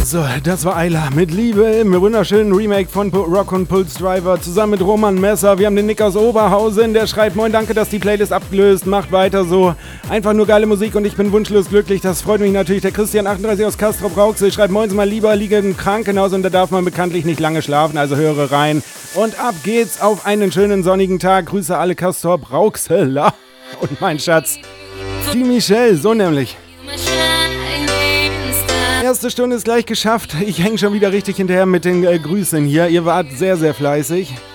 So, das war Ayla mit Liebe im wunderschönen Remake von Rock und Pulse Driver zusammen mit Roman Messer. Wir haben den Nick aus Oberhausen, der schreibt: Moin, danke, dass die Playlist abgelöst, macht weiter so. Einfach nur geile Musik und ich bin wunschlos glücklich. Das freut mich natürlich. Der Christian 38 aus Castrop-Rauxel schreibt: Moin, mal lieber, liege im Krankenhaus und da darf man bekanntlich nicht lange schlafen, also höre rein. Und ab geht's auf einen schönen sonnigen Tag. Grüße alle Castrop-Rauxeler und mein Schatz, die Michelle, so nämlich. Erste Stunde ist gleich geschafft. Ich hänge schon wieder richtig hinterher mit den Grüßen hier. Ihr wart sehr, sehr fleißig.